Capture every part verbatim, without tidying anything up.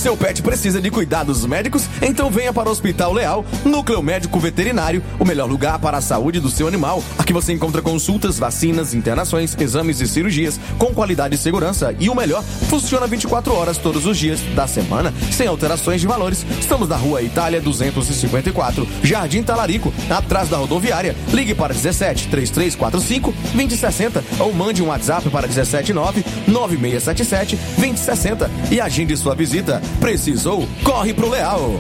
seu pet precisa de cuidados médicos? Então venha para o Hospital Leal, Núcleo Médico Veterinário, o melhor lugar para a saúde do seu animal. Aqui você encontra consultas, vacinas, internações, exames e cirurgias com qualidade e segurança. E o melhor, funciona vinte e quatro horas todos os dias da semana, sem alterações de valores. Estamos na Rua Itália duzentos e cinquenta e quatro, Jardim Talarico, atrás da rodoviária. Ligue para dezessete, três três quatro cinco, dois zero seis zero ou mande um WhatsApp para dezessete nove, nove seis sete sete, dois zero seis zero e agende sua visita. Precisou? Corre pro Leal.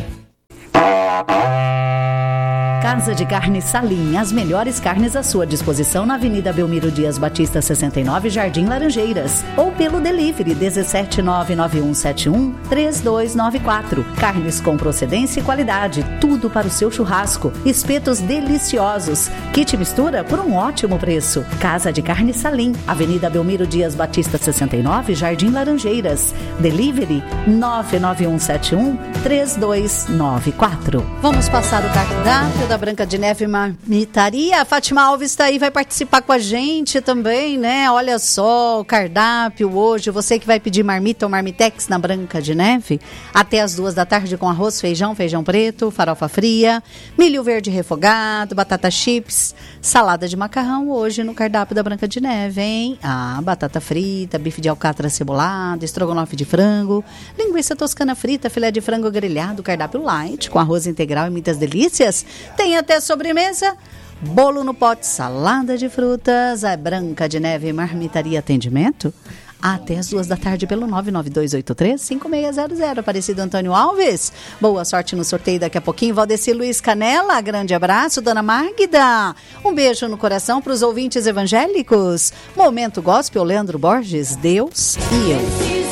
Casa de Carne Salim, as melhores carnes à sua disposição na Avenida Belmiro Dias Batista sessenta e nove, Jardim Laranjeiras, ou pelo delivery dezessete nove nove um sete um, três dois nove quatro. Carnes com procedência e qualidade, tudo para o seu churrasco. Espetos deliciosos, kit mistura por um ótimo preço. Casa de Carne Salim, Avenida Belmiro Dias Batista sessenta e nove, Jardim Laranjeiras. Delivery nove nove um sete um, três dois nove quatro. Vamos passar o cardápio da Branca de Neve Marmitaria. A Fátima Alves está aí, vai participar com a gente também, né? Olha só, o cardápio hoje, você que vai pedir marmita ou marmitex na Branca de Neve, até as duas da tarde com arroz, feijão, feijão preto, farofa fria, milho verde refogado, batata chips, salada de macarrão hoje no cardápio da Branca de Neve, hein? Ah, batata frita, bife de alcatra cebolado, estrogonofe de frango, linguiça toscana frita, filé de frango grelhado, cardápio light, com arroz integral e muitas delícias. Tem até sobremesa, bolo no pote, salada de frutas. A Branca de Neve Marmitaria Atendimento até as duas da tarde pelo nove nove dois oito três, cinco seis zero zero. Aparecido Antônio Alves, boa sorte no sorteio daqui a pouquinho. Valdeci Luiz Canela, grande abraço. Dona Magda, um beijo no coração para os ouvintes evangélicos. Momento Gospel, Leandro Borges, Deus e eu.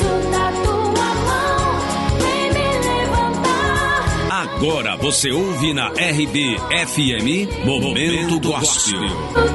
Agora você ouve na R B F M Momento Gospel.